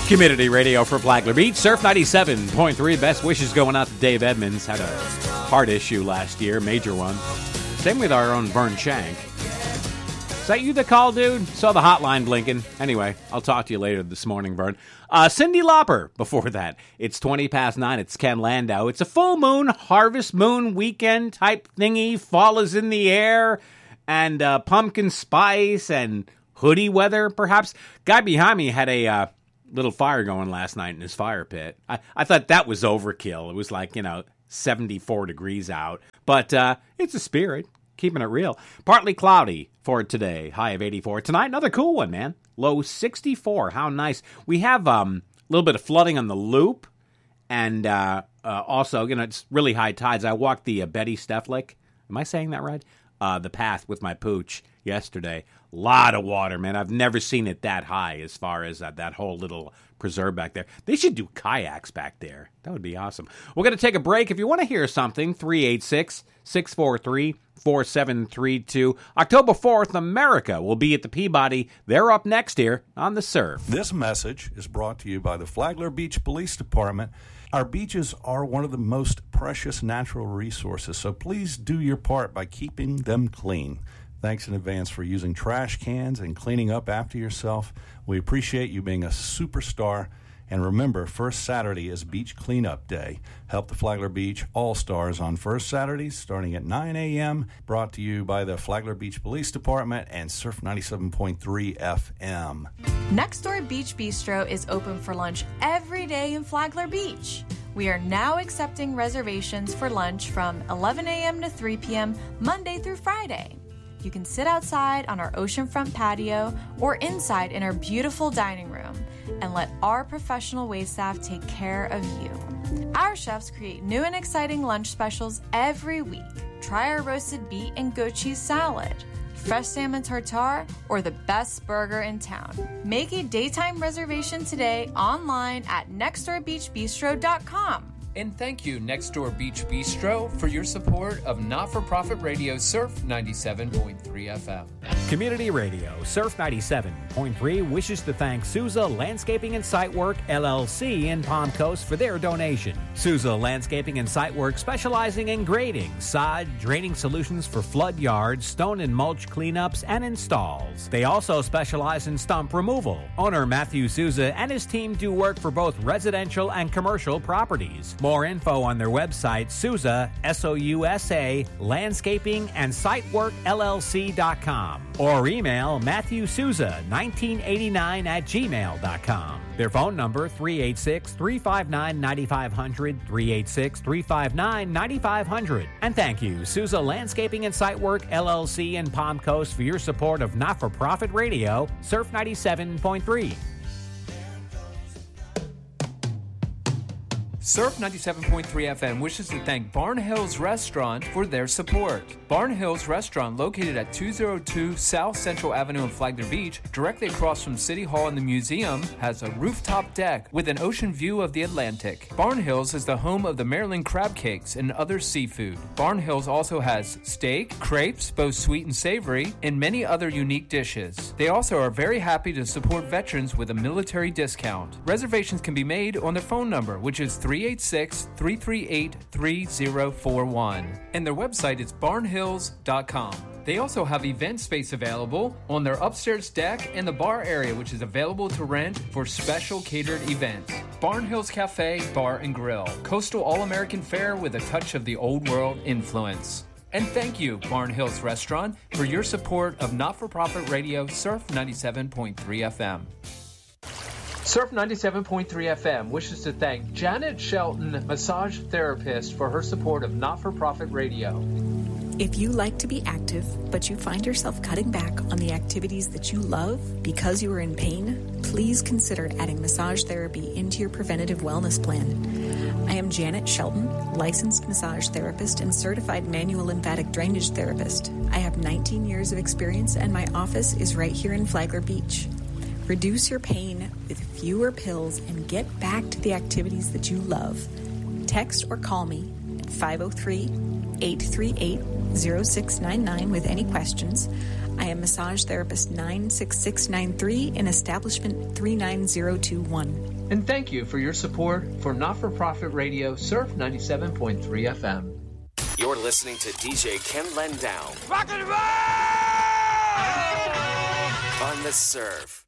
Community radio for Flagler Beach. Surf 97.3. Best wishes going out to Dave Edmonds. Had a heart issue last year, major one. Same with our own Vern Shank. Is that you that called, dude? Saw the hotline blinking. Anyway, I'll talk to you later this morning, Vern. Cyndi Lauper before that. It's 20 past 9. It's Ken Landau. It's a full moon, harvest moon weekend type thingy. Fall is in the air. And pumpkin spice and hoodie weather, perhaps. Guy behind me had a little fire going last night in his fire pit. I thought that was overkill. It was like, 74 degrees out. But it's a spirit. Keeping it real. Partly cloudy for today. High of 84. Tonight, another cool one, man. Low 64. How nice. We have a little bit of flooding on the loop. And also, it's really high tides. I walked the Betty Steflik. Am I saying that right? The path with my pooch yesterday. A lot of water, man. I've never seen it that high as far as that whole little preserve back there. They should do kayaks back there. That would be awesome. We're going to take a break. If you want to hear something, 386-643-4732. October 4th, America will be at the Peabody. They're up next here on The Surf. This message is brought to you by the Flagler Beach Police Department. Our beaches are one of the most precious natural resources, so please do your part by keeping them clean. Thanks in advance for using trash cans and cleaning up after yourself. We appreciate you being a superstar. And remember, first Saturday is Beach Cleanup Day. Help the Flagler Beach All-Stars on first Saturdays starting at 9 a.m. Brought to you by the Flagler Beach Police Department and Surf 97.3 FM. Next Door Beach Bistro is open for lunch every day in Flagler Beach. We are now accepting reservations for lunch from 11 a.m. to 3 p.m. Monday through Friday. You can sit outside on our oceanfront patio or inside in our beautiful dining room and let our professional waitstaff take care of you. Our chefs create new and exciting lunch specials every week. Try our roasted beet and goat cheese salad, fresh salmon tartare, or the best burger in town. Make a daytime reservation today online at nextdoorbeachbistro.com. And thank you, Next Door Beach Bistro, for your support of not-for-profit radio Surf 97.3 FM. Community Radio, Surf 97.3 wishes to thank Souza Landscaping and Site Work, LLC in Palm Coast for their donation. Souza Landscaping and Site Work specializing in grading, sod, draining solutions for flood yards, stone and mulch cleanups, and installs. They also specialize in stump removal. Owner Matthew Souza and his team do work for both residential and commercial properties. More info on their website, Souza, S-O-U-S-A, Landscaping and Sitework LLC.com, or email MatthewSouza1989@gmail.com. Their phone number, 386-359-9500, 386-359-9500. And thank you, Souza Landscaping and Sitework LLC in Palm Coast, for your support of not-for-profit radio, Surf 97.3. Surf 97.3 FM wishes to thank Barn Hills Restaurant for their support. Barn Hills Restaurant, located at 202 South Central Avenue in Flagler Beach, directly across from City Hall and the museum, has a rooftop deck with an ocean view of the Atlantic. Barn Hills is the home of the Maryland crab cakes and other seafood. Barn Hills also has steak, crepes, both sweet and savory, and many other unique dishes. They also are very happy to support veterans with a military discount. Reservations can be made on their phone number, which is 386-338-3041. And their website is barnhills.com. They also have event space available on their upstairs deck and the bar area, which is available to rent for special catered events. Barn Hills Cafe, Bar and Grill. Coastal All-American fare with a touch of the old world influence. And thank you, Barn Hills Restaurant, for your support of not-for-profit radio Surf 97.3 FM. Surf 97.3 FM wishes to thank Janet Shelton, massage therapist, for her support of not-for-profit radio. If you like to be active, but you find yourself cutting back on the activities that you love because you are in pain, please consider adding massage therapy into your preventative wellness plan. I am Janet Shelton, licensed massage therapist and certified manual lymphatic drainage therapist. I have 19 years of experience and my office is right here in Flagler Beach. Reduce your pain with fewer pills and get back to the activities that you love. Text or call me at 503-838-0000. 968-646-0699 with any questions. I am Massage Therapist 96693 in Establishment 39021. And thank you for your support for not-for-profit radio Surf 97.3 FM. You're listening to DJ Ken Lendown. Rock and roll! On the Surf.